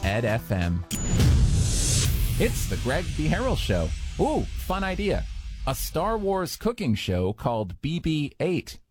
Ed FM. It's the Greg B. Harrell Show. Ooh, fun idea. A Star Wars cooking show called BB-8.